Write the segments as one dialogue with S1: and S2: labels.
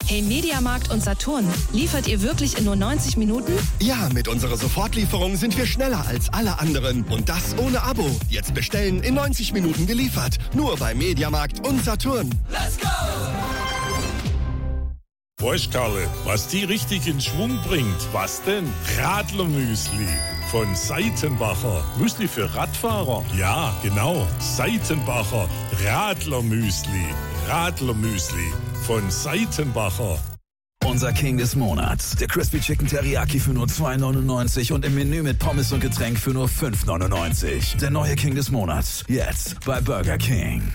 S1: Hey, Mediamarkt und Saturn, liefert ihr wirklich in nur 90 Minuten?
S2: Ja, mit unserer Sofortlieferung sind wir schneller als alle anderen. Und das ohne Abo. Jetzt bestellen, in 90 Minuten geliefert. Nur bei Mediamarkt und Saturn.
S3: Let's go!
S4: Weißt, Karle, was die richtig in Schwung bringt? Was denn? Radlermüsli von Seitenbacher. Müsli für Radfahrer? Ja, genau. Seitenbacher Radlermüsli. Radlermüsli von Seitenbacher.
S5: Unser King des Monats. Der Crispy Chicken Teriyaki für nur 2,99 und im Menü mit Pommes und Getränk für nur 5,99. Der neue King des Monats. Jetzt bei Burger King.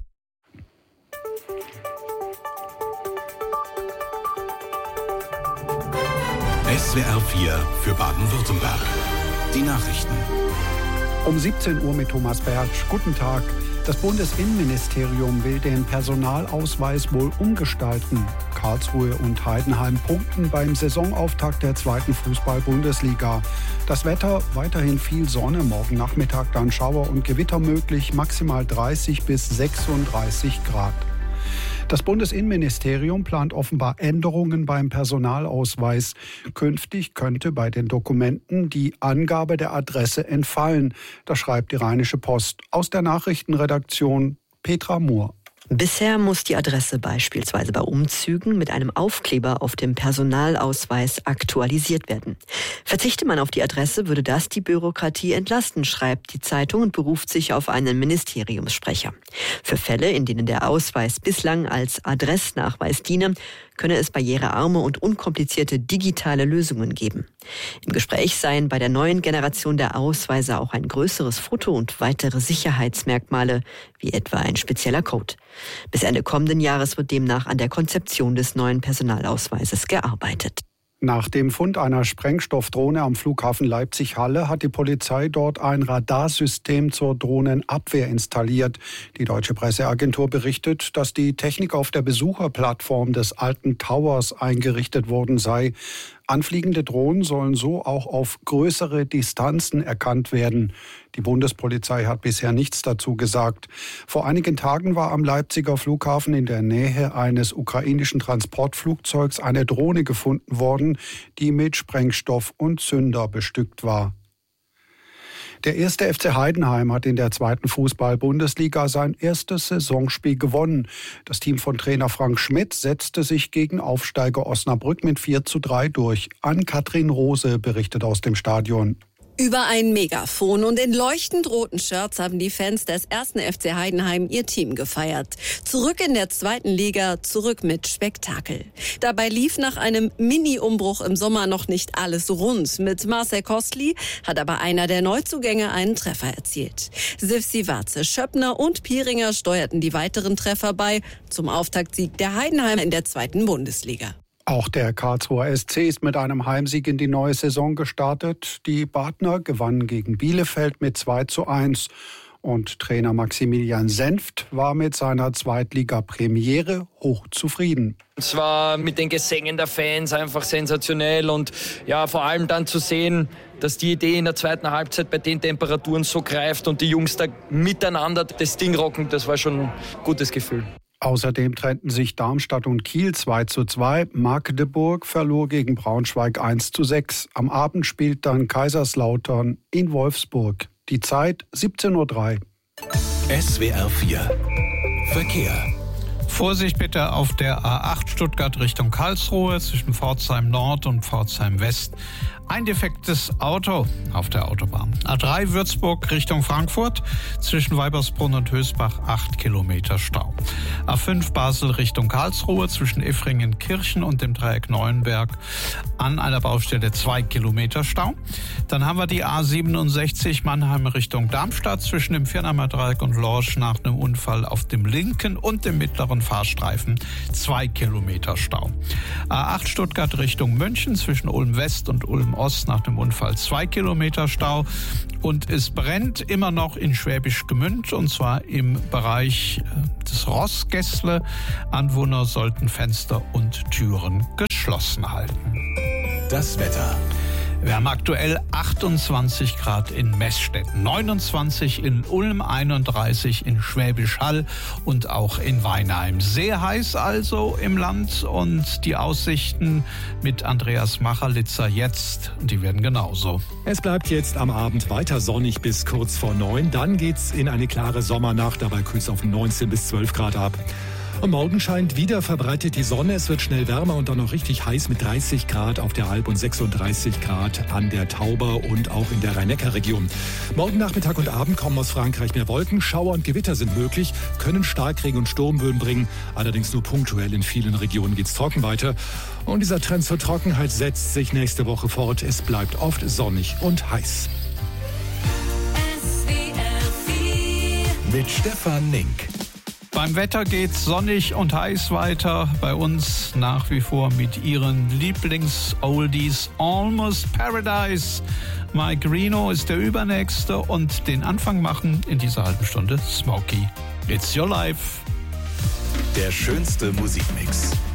S6: SWR 4 für Baden-Württemberg. Die Nachrichten.
S7: Um 17 Uhr mit Thomas Bertsch. Guten Tag. Das Bundesinnenministerium will den Personalausweis wohl umgestalten. Karlsruhe und Heidenheim punkten beim Saisonauftakt der 2. Fußball-Bundesliga. Das Wetter, weiterhin viel Sonne, morgen Nachmittag dann Schauer und Gewitter möglich, maximal 30 bis 36 Grad. Das Bundesinnenministerium plant offenbar Änderungen beim Personalausweis. Künftig könnte bei den Dokumenten die Angabe der Adresse entfallen. Das schreibt die Rheinische Post. Aus der Nachrichtenredaktion Petra Mohr.
S8: Bisher muss die Adresse beispielsweise bei Umzügen mit einem Aufkleber auf dem Personalausweis aktualisiert werden. Verzichte man auf die Adresse, würde das die Bürokratie entlasten, schreibt die Zeitung und beruft sich auf einen Ministeriumssprecher. Für Fälle, in denen der Ausweis bislang als Adressnachweis diene, könne es barrierearme und unkomplizierte digitale Lösungen geben. Im Gespräch seien bei der neuen Generation der Ausweise auch ein größeres Foto und weitere Sicherheitsmerkmale, wie etwa ein spezieller Code. Bis Ende kommenden Jahres wird demnach an der Konzeption des neuen Personalausweises gearbeitet.
S7: Nach dem Fund einer Sprengstoffdrohne am Flughafen Leipzig-Halle hat die Polizei dort ein Radarsystem zur Drohnenabwehr installiert. Die deutsche Presseagentur berichtet, dass die Technik auf der Besucherplattform des alten Towers eingerichtet worden sei. Anfliegende Drohnen sollen so auch auf größere Distanzen erkannt werden. Die Bundespolizei hat bisher nichts dazu gesagt. Vor einigen Tagen war am Leipziger Flughafen in der Nähe eines ukrainischen Transportflugzeugs eine Drohne gefunden worden, die mit Sprengstoff und Zünder bestückt war. Der 1. FC Heidenheim hat in der 2. Fußball-Bundesliga sein erstes Saisonspiel gewonnen. Das Team von Trainer Frank Schmidt setzte sich gegen Aufsteiger Osnabrück mit 4:3 durch. Ann-Kathrin Rose berichtet aus dem Stadion.
S9: Über ein Megafon und in leuchtend roten Shirts haben die Fans des 1. FC Heidenheim ihr Team gefeiert. Zurück in der 2. Liga, zurück mit Spektakel. Dabei lief nach einem Mini-Umbruch im Sommer noch nicht alles rund. Mit Marcel Kostli hat aber einer der Neuzugänge einen Treffer erzielt. Sivsivace, Schöppner und Pieringer steuerten die weiteren Treffer bei zum Auftaktsieg der Heidenheim in der 2. Bundesliga.
S7: Auch der Karlsruher SC ist mit einem Heimsieg in die neue Saison gestartet. Die Badner gewannen gegen Bielefeld mit 2:1. Und Trainer Maximilian Senft war mit seiner Zweitliga-Premiere hochzufrieden.
S10: Es war mit den Gesängen der Fans einfach sensationell und ja, vor allem dann zu sehen, dass die Idee in der zweiten Halbzeit bei den Temperaturen so greift und die Jungs da miteinander das Ding rocken, das war schon ein gutes Gefühl.
S7: Außerdem trennten sich Darmstadt und Kiel 2:2. Magdeburg verlor gegen Braunschweig 1:6. Am Abend spielt dann Kaiserslautern in Wolfsburg. Die Zeit 17:03 Uhr.
S6: SWR 4 Verkehr.
S11: Vorsicht bitte auf der A8 Stuttgart Richtung Karlsruhe zwischen Pforzheim Nord und Pforzheim West. Ein defektes Auto auf der Autobahn. A3 Würzburg Richtung Frankfurt zwischen Weibersbrunn und Hösbach 8 Kilometer Stau. A5 Basel Richtung Karlsruhe zwischen Effringen-Kirchen und dem Dreieck Neuenberg an einer Baustelle 2 Kilometer Stau. Dann haben wir die A67 Mannheim Richtung Darmstadt zwischen dem Firnheimer Dreieck und Lorsch nach einem Unfall auf dem linken und dem mittleren Fahrstreifen 2 Kilometer Stau. A8 Stuttgart Richtung München zwischen Ulm West und Ulm Ost nach dem Unfall 2 Kilometer Stau. Und es brennt immer noch in Schwäbisch Gmünd und zwar im Bereich des Rossgässle. Anwohner sollten Fenster und Türen geschlossen halten.
S6: Das Wetter.
S11: Wir haben aktuell 28 Grad in Meßstedt, 29 in Ulm, 31 in Schwäbisch Hall und auch in Weinheim. Sehr heiß also im Land und die Aussichten mit Andreas Machelitzer jetzt, die werden genauso.
S3: Es bleibt jetzt am Abend weiter sonnig bis kurz vor 9. Dann geht's in eine klare Sommernacht, dabei kühlt's auf 19 bis 12 Grad ab. Und morgen scheint wieder verbreitet die Sonne. Es wird schnell wärmer und dann noch richtig heiß mit 30 Grad auf der Alp und 36 Grad an der Tauber und auch in der Rhein-Neckar-Region. Morgen Nachmittag und Abend kommen aus Frankreich mehr Wolken. Schauer und Gewitter sind möglich, können Starkregen und Sturmböen bringen. Allerdings nur punktuell. In vielen Regionen geht's trocken weiter. Und dieser Trend zur Trockenheit setzt sich nächste Woche fort. Es bleibt oft sonnig und heiß.
S6: Mit Stefan Nink.
S11: Beim Wetter geht's sonnig und heiß weiter. Bei uns nach wie vor mit ihren Lieblings-Oldies Almost Paradise. Mike Reno ist der Übernächste und den Anfang machen in dieser halben Stunde Smokey. It's your life.
S6: Der schönste Musikmix.